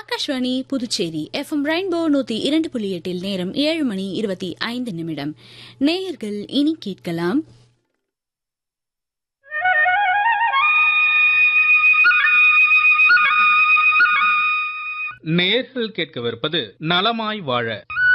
Akashvani Puducherry FM rainbow 102.8 நேரம் 7:25. நேயர்கள் இனி கேட்கலாம் நேயர்கள் கேட்கவிருப்பது நலமாய் வாழ.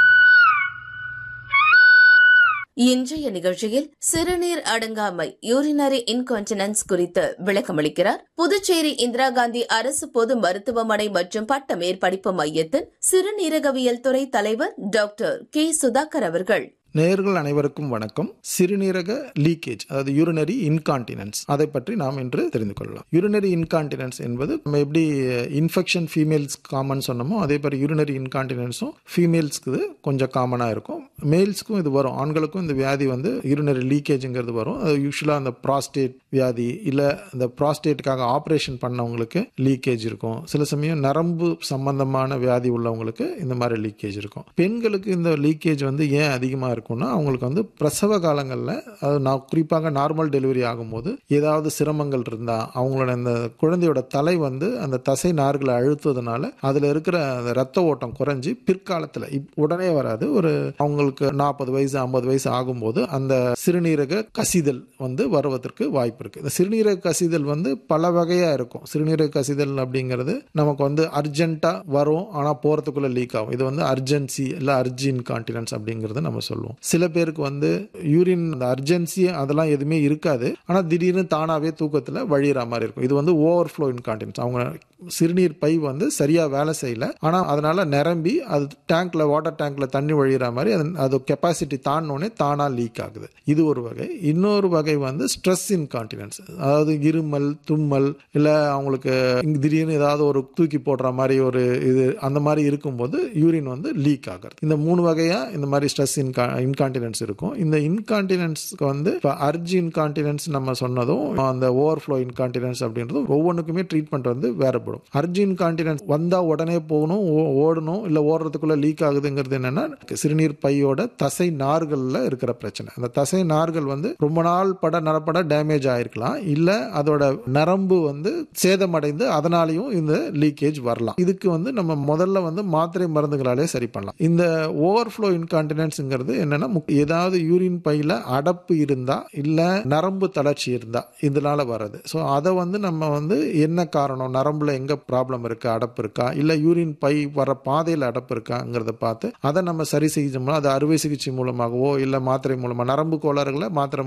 இன்றைய நிகழ்ச்சியில் சிறுநீர் அடங்காமை யூரினரி இன்கான்டினன்ஸ் குறித்து விளக்கமளிக்கிறார் புதுச்சேரி இந்திரா காந்தி அரசு பொது மருத்துவமனை மற்றும் பட்ட மேற்படிப்பு மையத்தின் சிறுநீரகவியல் துறை தலைவர் டாக்டர் கே சுதாகர் அவர்கள். நேயர்கள் அனைவருக்கும் வணக்கம். சிறுநீரக லீக்கேஜ், அதாவது யூரினரி இன்கான்டினன்ஸ், அதை பற்றி நாம் இன்று தெரிந்து கொள்ளலாம். யூரினரி இன்கான்டினன்ஸ் என்பது நம்ம எப்படி இன்ஃபெக்ஷன் ஃபீமேல்ஸ் காமன் சொன்னோமோ அதே மாதிரி யூரினரி இன்கான்டினன்ஸும் ஃபீமேல்ஸ்க்கு கொஞ்சம் காமனாக இருக்கும். மேல்ஸ்க்கும் இது வரும், ஆண்களுக்கும் இந்த வியாதி யூரினரி லீக்கேஜுங்கிறது வரும். அது யூஸ்வலாக அந்த ப்ராஸ்டேட் வியாதி இல்லை இந்த ப்ராஸ்டேட்டுக்காக ஆப்ரேஷன் பண்ணவங்களுக்கு லீக்கேஜ் இருக்கும். சில சமயம் நரம்பு சம்பந்தமான வியாதி உள்ளவங்களுக்கு இந்த மாதிரி லீக்கேஜ் இருக்கும். பெண்களுக்கு இந்த லீக்கேஜ் ஏன் அதிகமாக இருக்கும், அவங்களுக்கு பிரசவ காலங்களில், அது குறிப்பாக நார்மல் டெலிவரி ஆகும்போது ஏதாவது சிரமங்கள் இருந்தா அவங்களோட அந்த குழந்தையோட தலை அந்த தசை நார்களை அழுத்துவதனால அதுல இருக்கிற அந்த ரத்த ஓட்டம் குறைஞ்சி பிற்காலத்தில் உடனே வராது, ஒரு அவங்களுக்கு 40 வயசு 50 வயசு ஆகும்போது அந்த சிறுநீரக கசிதல் வருவதற்கு வாய்ப்பு இருக்கு. இந்த சிறுநீரக கசிதல் பல வகையா இருக்கும். சிறுநீரக கசிதல் அப்படிங்கிறது நமக்கு அர்ஜென்ட்டா வரும், ஆனா போறதுக்குள்ள லீக் ஆகும். இது அர்ஜென்சி இல்ல அர்ஜின் கான்டினன்ஸ் அப்படிங்கறத நம்ம சொல்லுவோம். சில பேருக்கு யூரின் அர்ஜென்சி அதெல்லாம் எதுவுமே இருக்காது, ஆனா திடீர்னு தானாவே தூக்கத்துல வழியிற மாதிரி இருக்கும். இது ஓவர்ஃப்ளோ இன்கான்டினன்ஸ். அவங்க சிறுநீர் பை சரியா வேலை செய்யல, ஆனா அதனால நிரம்பி அது டேங்க்ல, வாட்டர் டேங்க்ல தண்ணி வழியிற மாதிரி அது கெப்பாசிட்டி தாண்டோடனே தானா லீக் ஆகுது. இது ஒரு வகை. இன்னொரு வகை ஸ்ட்ரெஸ் இன்கான்டினன்ஸ், அதாவது இருமல், தும்மல், இல்ல அவங்களுக்கு திடீர்னு ஏதாவது ஒரு தூக்கி போடுற மாதிரி ஒரு இது அந்த மாதிரி இருக்கும்போது யூரின் லீக் ஆகுது. இந்த 3 வகையா இந்த மாதிரி ஸ்ட்ரெஸ் இன்கான்டினன்ஸ் இருக்கும். இந்த இன்கான்டினன்ஸ்க்கு அர்ஜி இன்கான்டினன்ஸ் நம்ம சொன்னதும் அந்த ஓவர்ஃப்ளோ இன்கான்டினன்ஸ் அப்படின்றது ஒவ்வொன்றுக்குமே ட்ரீட்மெண்ட் வேறுபடும். அர்ஜி இன்கான்டினன்ஸ் வந்தா உடனே போகணும், ஓடணும், இல்ல ஓடுறதுக்குள்ள லீக் ஆகுதுங்கிறது என்னன்னா சிறுநீர் பையோட தசை நார்கள்ல இருக்கிற பிரச்சனை. அந்த தசை நார்கள் ரொம்ப நாள் நடப்பட டேமேஜ் ஆயிருக்கலாம், இல்ல அதோட நரம்பு சேதமடைந்து அதனாலையும் இந்த லீக்கேஜ் வரலாம். இதுக்கு நம்ம முதல்ல மாத்திரை மருந்துகளாலே சரி பண்ணலாம். இந்த ஓவர்ஃப்ளோ இன்கான்டினன்ஸ்ங்கிறது என்னன்னா ஏதாவது யூரின் பையில அடப்பு இருந்தா இல்ல நரம்பு தளர்ச்சி இருந்தா இதனால வர்றது. ஸோ அதை நம்ம என்ன காரணம், நரம்புல எங்க ப்ராப்ளம் இருக்கு, அடப்பு இருக்கா, இல்ல யூரின் பை வர பாதையில் அடப்பு இருக்காங்கிறத பார்த்து அதை நம்ம சரி செய்யணும்னா அது அறுவை சிகிச்சை மூலமாகவோ இல்ல மாத்திரை மூலமா, நரம்பு கோளாறுகளை மாத்திரை